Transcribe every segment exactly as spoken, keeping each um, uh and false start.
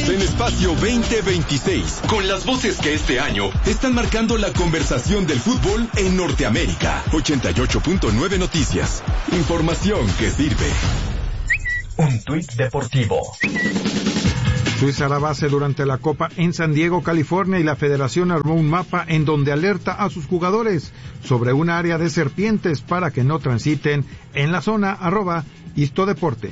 Estamos en Espacio veinte veintiséis, con las voces que este año están marcando la conversación del fútbol en Norteamérica. ochenta y ocho punto nueve Noticias. Información que sirve. Un tuit deportivo. Suiza hará base durante la Copa en San Diego, California, y la federación armó un mapa en donde alerta a sus jugadores sobre un área de serpientes para que no transiten en la zona. Arroba Histodeporte.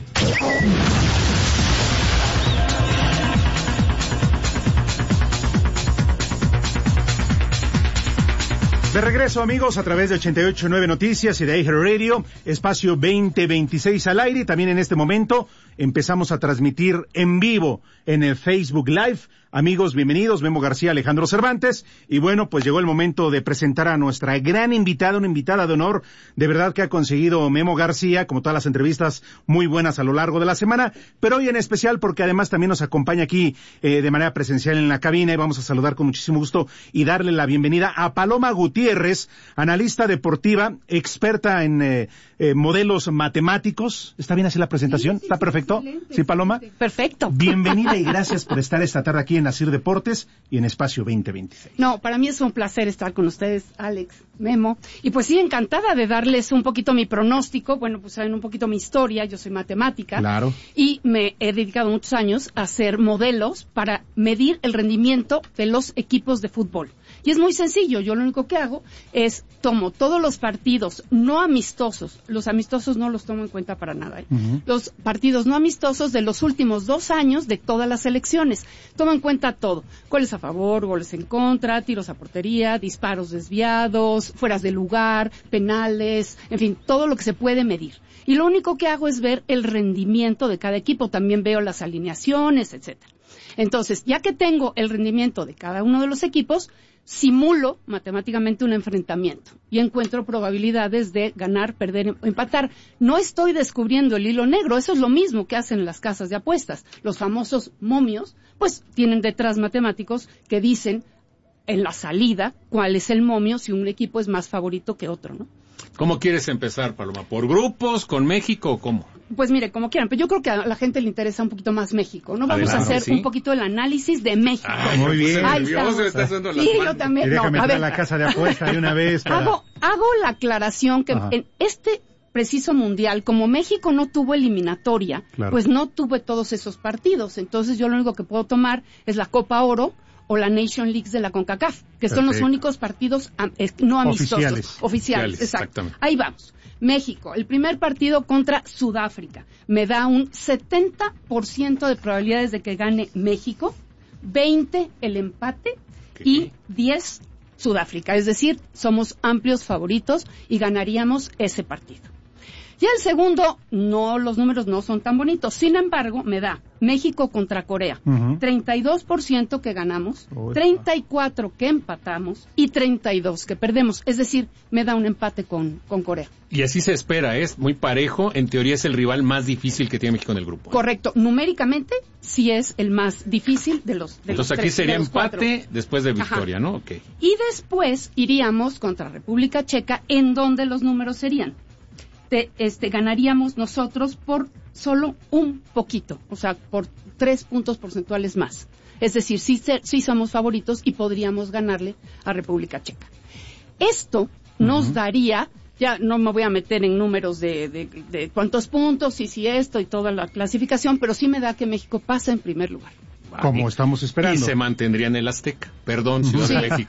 De regreso, amigos, a través de ochenta y ocho punto nueve Noticias y de iHeart Radio, Espacio veinte veintiséis al aire. También en este momento empezamos a transmitir en vivo en el Facebook Live. Amigos, bienvenidos, Memo García, Alejandro Cervantes. Y bueno, pues llegó el momento de presentar a nuestra gran invitada, una invitada de honor, de verdad que ha conseguido Memo García, como todas las entrevistas muy buenas a lo largo de la semana, pero hoy en especial porque además también nos acompaña aquí eh, de manera presencial en la cabina, y vamos a saludar con muchísimo gusto y darle la bienvenida a Paloma Gutiérrez, analista deportiva, experta en eh, eh, modelos matemáticos. ¿Está bien así la presentación? Sí, sí, ¿Está sí, perfecto? Excelente. ¿Sí, Paloma? Perfecto. Bienvenida y gracias por estar esta tarde aquí en Asir Deportes y en Espacio veinte veintiséis. No, para mí es un placer estar con ustedes, Alex, Memo, y pues sí, encantada de darles un poquito mi pronóstico, bueno, pues saben un poquito mi historia. Yo soy matemática. Claro. Y me he dedicado muchos años a hacer modelos para medir el rendimiento de los equipos de fútbol. Y es muy sencillo, yo lo único que hago es tomo todos los partidos no amistosos, los amistosos no los tomo en cuenta para nada, ¿eh? Uh-huh. Los partidos no amistosos de los últimos dos años de todas las selecciones, tomo en cuenta todo, goles a favor, goles en contra, tiros a portería, disparos desviados, fueras de lugar, penales, en fin, todo lo que se puede medir. Y lo único que hago es ver el rendimiento de cada equipo, también veo las alineaciones, etcétera. Entonces, ya que tengo el rendimiento de cada uno de los equipos, simulo matemáticamente un enfrentamiento y encuentro probabilidades de ganar, perder o empatar. No estoy descubriendo el hilo negro, eso es lo mismo que hacen las casas de apuestas. Los famosos momios, pues tienen detrás matemáticos que dicen en la salida cuál es el momio si un equipo es más favorito que otro, ¿no? ¿Cómo quieres empezar, Paloma? ¿Por grupos, con México o cómo? Pues mire, como quieran, pero yo creo que a la gente le interesa un poquito más México, ¿no? Vamos Adelante, a hacer ¿sí? un poquito el análisis de México. Ay, muy bien. Ahí estamos. Sí, yo también. No, a ver, a la casa de apuesta de una vez. Para... Hago, hago la aclaración que Ajá. en este preciso mundial, como México no tuvo eliminatoria, claro. pues no tuve todos esos partidos. Entonces yo lo único que puedo tomar es la Copa Oro o la Nation League de la CONCACAF, que Perfecto. son los únicos partidos no amistosos. Oficiales. Oficiales, exacto. Ahí vamos. México, el primer partido contra Sudáfrica. Me da un setenta por ciento de probabilidades de que gane México, veinte el empate ¿Qué? y diez Sudáfrica. Es decir, somos amplios favoritos y ganaríamos ese partido. Y el segundo, no, los números no son tan bonitos. Sin embargo, me da México contra Corea. Uh-huh. treinta y dos por ciento que ganamos, Uy, treinta y cuatro por ciento que empatamos y treinta y dos por ciento que perdemos. Es decir, me da un empate con, con Corea. Y así se espera, es muy parejo. En teoría es el rival más difícil que tiene México en el grupo, ¿eh? Correcto. Numéricamente, sí es el más difícil de los de Entonces los aquí tres, sería de los empate cuatro. Después de victoria, Ajá. ¿no? Okay. Y después iríamos contra República Checa, en donde los números serían... Te, este, ganaríamos nosotros por solo un poquito, o sea, por tres puntos porcentuales más. Es decir, sí, sí somos favoritos y podríamos ganarle a República Checa. Esto nos uh-huh. daría, ya no me voy a meter en números de, de, de cuántos puntos y si esto y toda la clasificación, pero sí me da que México pasa en primer lugar. Vale. Como estamos esperando. Y se mantendría en el Azteca. Perdón, Ciudad sí. de México.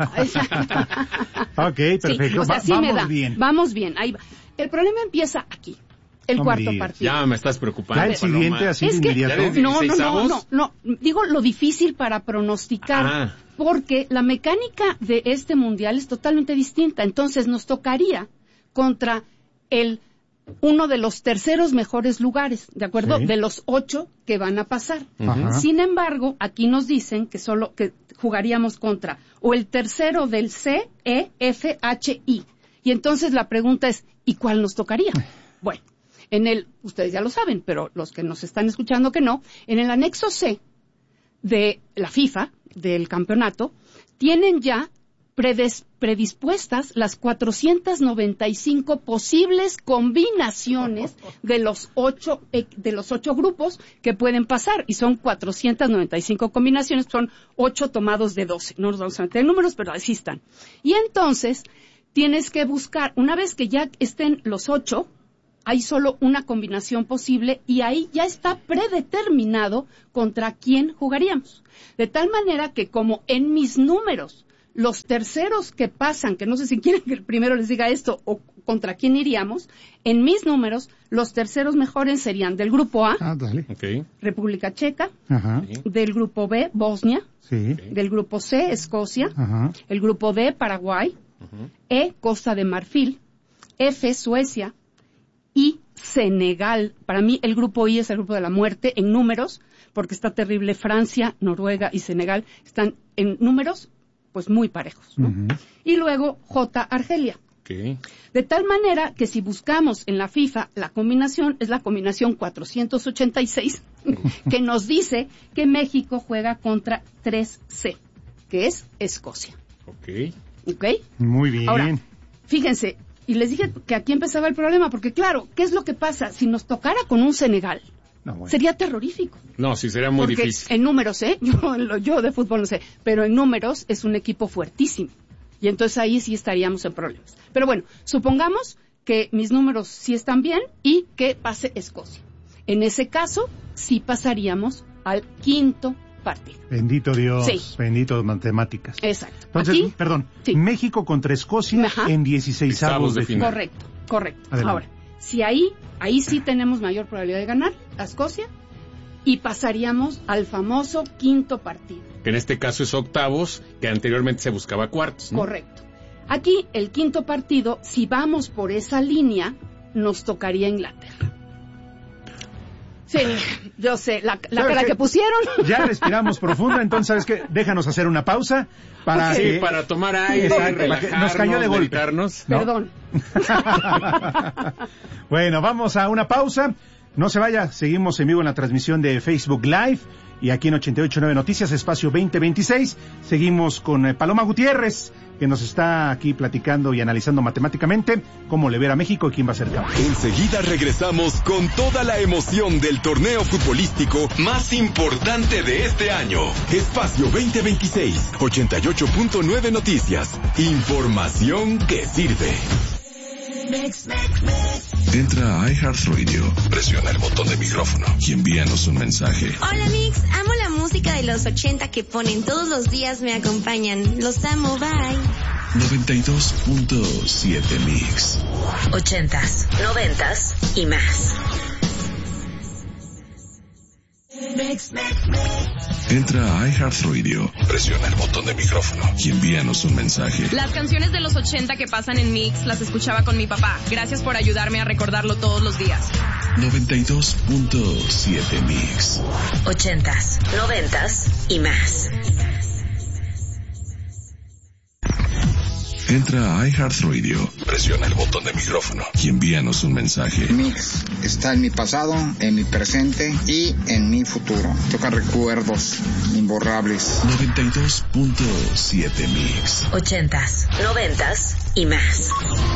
Ok, perfecto. Sí, o sea, Va, sí vamos me da. bien. Vamos bien, ahí va. El problema empieza aquí, el no cuarto partido. Ya me estás preocupando. Ya el siguiente, así es de inmediato. Que, no, no, no, no, no, digo lo difícil para pronosticar, ah. porque la mecánica de este mundial es totalmente distinta. Entonces nos tocaría contra el uno de los terceros mejores lugares, ¿de acuerdo? Sí. De los ocho que van a pasar. Ajá. Sin embargo, aquí nos dicen que solo que jugaríamos contra o el tercero del C, E, F, H, I. Y entonces la pregunta es, ¿y cuál nos tocaría? Bueno, en el, ustedes ya lo saben, pero los que nos están escuchando que no, en el anexo C de la FIFA, del campeonato, tienen ya predes, predispuestas las cuatrocientas noventa y cinco posibles combinaciones de los ocho de los ocho grupos que pueden pasar, y son cuatrocientas noventa y cinco combinaciones, son ocho tomados de doce. No nos vamos a meter en números, pero así están. Y entonces tienes que buscar, una vez que ya estén los ocho, hay solo una combinación posible y ahí ya está predeterminado contra quién jugaríamos. De tal manera que como en mis números, los terceros que pasan, que no sé si quieren que el primero les diga esto o contra quién iríamos, en mis números, los terceros mejores serían del grupo A, ah, dale. Okay. República Checa, Ajá. del grupo B, Bosnia, Sí. del grupo C, Escocia, Ajá. el grupo D, Paraguay, Ujú. E, Costa de Marfil, F, Suecia, y Senegal. Para mí el grupo I es el grupo de la muerte en números, porque está terrible. Francia, Noruega y Senegal están en números pues muy parejos, ¿no? Ujú. Y luego J, Argelia. Okay. De tal manera que si buscamos en la FIFA, la combinación es la combinación cuatrocientos ochenta y seis, que nos dice que México juega contra tres C, que es Escocia. Okay. ¿Ok? Muy bien. Ahora, fíjense, y les dije que aquí empezaba el problema, porque claro, ¿qué es lo que pasa? Si nos tocara con un Senegal, No, bueno. sería terrorífico. No, sí sería muy porque difícil. en números, ¿eh? Yo, yo de fútbol no sé, pero en números es un equipo fuertísimo. Y entonces ahí sí estaríamos en problemas. Pero bueno, supongamos que mis números sí están bien y que pase Escocia. En ese caso, sí pasaríamos al quinto partido. Bendito Dios, Sí. bendito matemáticas. Exacto. Entonces, Aquí, perdón, sí. México contra Escocia Ajá. en dieciseisavos de de final. correcto, correcto. Adelante. Ahora, si ahí, ahí sí tenemos mayor probabilidad de ganar a Escocia y pasaríamos al famoso quinto partido. Que en este caso es octavos, que anteriormente se buscaba cuartos, ¿no? Correcto. Aquí, el quinto partido, si vamos por esa línea, nos tocaría Inglaterra. Sí, yo sé, la, la ¿Sabes cara qué? que pusieron. Ya respiramos profundo, entonces, ¿sabes qué? Déjanos hacer una pausa para Sí, que... para tomar aire, Exacto, para que relajarnos, nos cayó de golpe. meditarnos. ¿no? Perdón. Bueno, vamos a una pausa. No se vaya, seguimos en vivo en la transmisión de Facebook Live y aquí en ochenta y ocho punto nueve Noticias, espacio veinte veintiséis. Seguimos con eh, Paloma Gutiérrez, que nos está aquí platicando y analizando matemáticamente cómo le ver a México y quién va a ser campeón. Enseguida regresamos con toda la emoción del torneo futbolístico más importante de este año. Espacio veinte veintiséis, ochenta y ocho punto nueve Noticias. Información que sirve. Entra a iHeartRadio, presiona el botón de micrófono y envíanos un mensaje. Hola Mix, amo la música de los ochenta que ponen todos los días, me acompañan. Los amo, bye. noventa y dos punto siete Mix. Ochentas, noventas y más. Entra a iHeartRadio, presiona el botón de micrófono y envíanos un mensaje. Las canciones de los ochenta que pasan en Mix las escuchaba con mi papá. Gracias por ayudarme a recordarlo todos los días. noventa y dos punto siete Mix. Ochentas, noventas y más. Entra a iHeartRadio, presiona el botón de micrófono y envíanos un mensaje. Mix está en mi pasado, en mi presente y en mi futuro. Toca recuerdos imborrables. noventa y dos punto siete Mix. Ochentas, noventas y más.